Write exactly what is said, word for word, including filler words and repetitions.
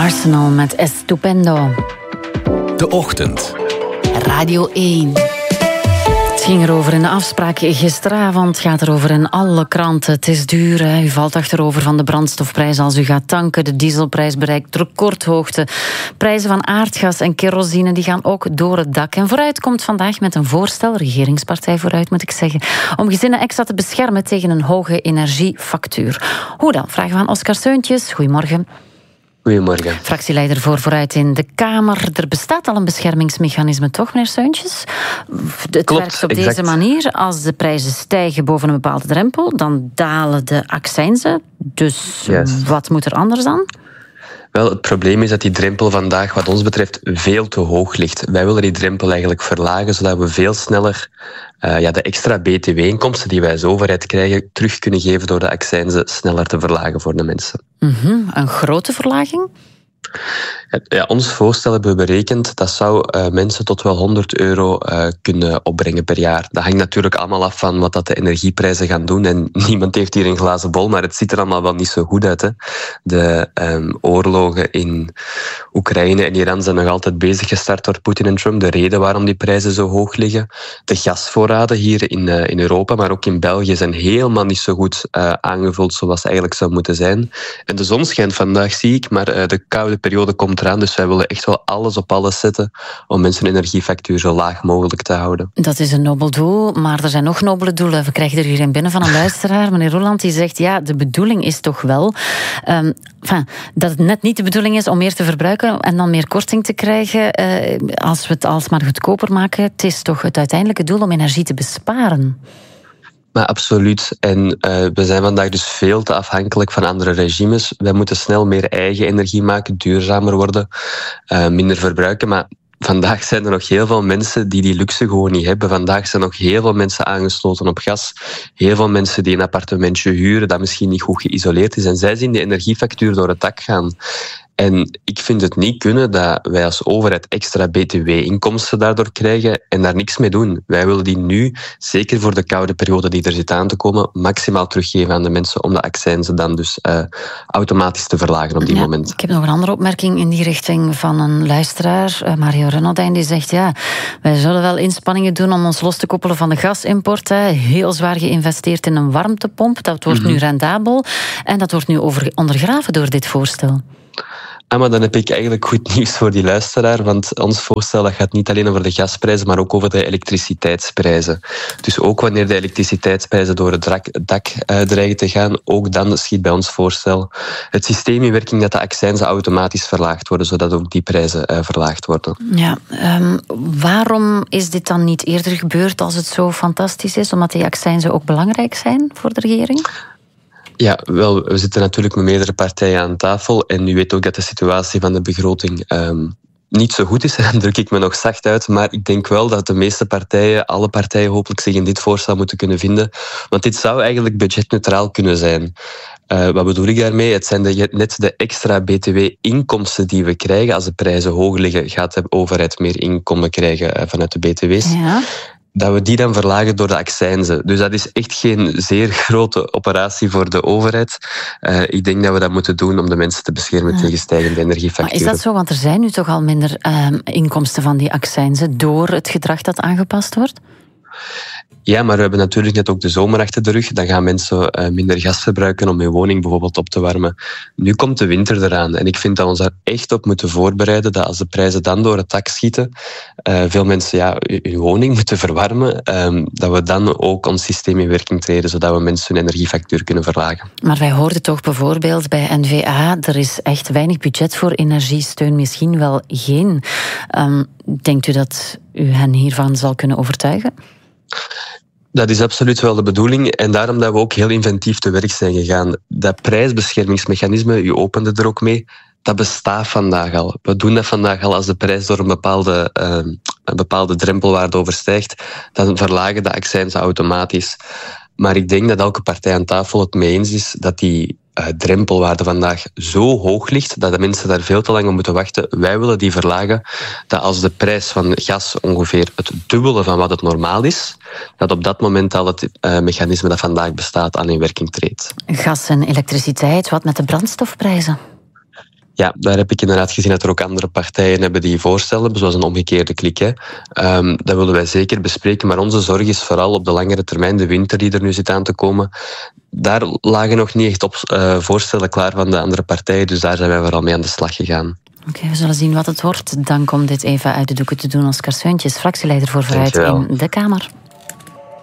Arsenal met Estupendo. De Ochtend. Radio één. Het ging erover in de afspraak gisteravond. Het gaat erover in alle kranten. Het is duur. Hè? U valt achterover van de brandstofprijs als u gaat tanken. De dieselprijs bereikt recordhoogte. Prijzen van aardgas en kerosine die gaan ook door het dak. En Vooruit komt vandaag met een voorstel, regeringspartij Vooruit moet ik zeggen, om gezinnen extra te beschermen tegen een hoge energiefactuur. Hoe dan? Vragen we aan Oscar Seuntjes. Goedemorgen. Goedemorgen. Fractieleider voor Vooruit in de Kamer. Er bestaat al een beschermingsmechanisme, toch, meneer Seuntjes? Het Klopt, werkt op exact. deze manier. Als de prijzen stijgen boven een bepaalde drempel, dan dalen de accijnzen. Dus Yes. wat moet er anders dan? Wel, het probleem is dat die drempel vandaag, wat ons betreft, veel te hoog ligt. Wij willen die drempel eigenlijk verlagen, zodat we veel sneller uh, ja, de extra B T W-inkomsten die wij als overheid krijgen, terug kunnen geven door de accijnzen sneller te verlagen voor de mensen. Mm-hmm. Een grote verlaging? Ja, ons voorstel hebben we berekend, dat zou uh, mensen tot wel honderd euro uh, kunnen opbrengen per jaar. Dat hangt natuurlijk allemaal af van wat dat de energieprijzen gaan doen. En niemand heeft hier een glazen bol, maar het ziet er allemaal wel niet zo goed uit. Hè. De um, oorlogen in Oekraïne en Iran zijn nog altijd bezig gestart door Poetin en Trump. De reden waarom die prijzen zo hoog liggen. De gasvoorraden hier in, uh, in Europa, maar ook in België, zijn helemaal niet zo goed uh, aangevuld zoals ze eigenlijk zou moeten zijn. En de zon schijnt vandaag, zie ik, maar uh, de koude periode komt eraan. Dus wij willen echt wel alles op alles zetten om mensen hun energiefactuur zo laag mogelijk te houden. Dat is een nobel doel, maar er zijn nog nobele doelen. We krijgen er hier een binnen van een luisteraar, meneer Roeland, die zegt, ja, de bedoeling is toch wel um, enfin, dat het net niet de bedoeling is om meer te verbruiken en dan meer korting te krijgen uh, als we het alsmaar goedkoper maken. Het is toch het uiteindelijke doel om energie te besparen. Maar absoluut. En uh, we zijn vandaag dus veel te afhankelijk van andere regimes. Wij moeten snel meer eigen energie maken, duurzamer worden, uh, minder verbruiken. Maar vandaag zijn er nog heel veel mensen die die luxe gewoon niet hebben. Vandaag zijn nog heel veel mensen aangesloten op gas. Heel veel mensen die een appartementje huren dat misschien niet goed geïsoleerd is. En zij zien de energiefactuur door het dak gaan. En ik vind het niet kunnen dat wij als overheid extra B T W-inkomsten daardoor krijgen en daar niks mee doen. Wij willen die nu, zeker voor de koude periode die er zit aan te komen, maximaal teruggeven aan de mensen om de accijnzen dan dus uh, automatisch te verlagen op die ja, moment. Ik heb nog een andere opmerking in die richting van een luisteraar, uh, Mario Renaldijn, die zegt, ja, wij zullen wel inspanningen doen om ons los te koppelen van de gasimport. Hè. Heel zwaar geïnvesteerd in een warmtepomp. Dat wordt mm-hmm. nu rendabel en dat wordt nu over, ondergraven door dit voorstel. Ah, maar dan heb ik eigenlijk goed nieuws voor die luisteraar, want ons voorstel dat gaat niet alleen over de gasprijzen, maar ook over de elektriciteitsprijzen. Dus ook wanneer de elektriciteitsprijzen door het dak, dak uh, dreigen te gaan, ook dan schiet bij ons voorstel het systeem in werking dat de accijnzen automatisch verlaagd worden, zodat ook die prijzen uh, verlaagd worden. Ja, um, waarom is dit dan niet eerder gebeurd als het zo fantastisch is? Omdat die accijnzen ook belangrijk zijn voor de regering? Ja, wel, we zitten natuurlijk met meerdere partijen aan tafel en u weet ook dat de situatie van de begroting um, niet zo goed is. Dan druk ik me nog zacht uit, maar ik denk wel dat de meeste partijen, alle partijen hopelijk zich in dit voorstel moeten kunnen vinden, want dit zou eigenlijk budgetneutraal kunnen zijn. Uh, wat bedoel ik daarmee? Het zijn de, net de extra B T W-inkomsten die we krijgen. Als de prijzen hoog liggen, gaat de overheid meer inkomen krijgen uh, vanuit de B T W's. Ja. Dat we die dan verlagen door de accijnzen. Dus dat is echt geen zeer grote operatie voor de overheid. Uh, ik denk dat we dat moeten doen om de mensen te beschermen ja. tegen stijgende energiefacturen. Maar is dat zo? Want er zijn nu toch al minder uh, inkomsten van die accijnzen door het gedrag dat aangepast wordt? Ja, maar we hebben natuurlijk net ook de zomer achter de rug. Dan gaan mensen uh, minder gas verbruiken om hun woning bijvoorbeeld op te warmen. Nu komt de winter eraan en ik vind dat we ons daar echt op moeten voorbereiden dat als de prijzen dan door het dak schieten, uh, veel mensen ja, hun woning moeten verwarmen, um, dat we dan ook ons systeem in werking treden, zodat we mensen hun energiefactuur kunnen verlagen. Maar wij hoorden toch bijvoorbeeld bij N V A, er is echt weinig budget voor energiesteun, misschien wel geen. Um, denkt u dat u hen hiervan zal kunnen overtuigen? Dat is absoluut wel de bedoeling en daarom dat we ook heel inventief te werk zijn gegaan. Dat prijsbeschermingsmechanisme, u opende er ook mee, dat bestaat vandaag al. We doen dat vandaag al als de prijs door een bepaalde, uh, een bepaalde drempelwaarde overstijgt. Dan verlagen de accijnzen automatisch. Maar ik denk dat elke partij aan tafel het mee eens is dat die uh, drempelwaarde vandaag zo hoog ligt dat de mensen daar veel te lang op moeten wachten. Wij willen die verlagen, dat als de prijs van gas ongeveer het dubbele van wat het normaal is, dat op dat moment al het uh, mechanisme dat vandaag bestaat aan in werking treedt. Gas en elektriciteit, wat met de brandstofprijzen? Ja, daar heb ik inderdaad gezien dat er ook andere partijen hebben die voorstellen, zoals een omgekeerde klik. Hè. Um, dat willen wij zeker bespreken, maar onze zorg is vooral op de langere termijn, de winter die er nu zit aan te komen. Daar lagen nog niet echt op uh, voorstellen klaar van de andere partijen, dus daar zijn wij vooral mee aan de slag gegaan. Oké, okay, we zullen zien wat het wordt. Dank om dit even uit de doeken te doen, Oscar Seuntjes, fractieleider voor Vooruit in de Kamer.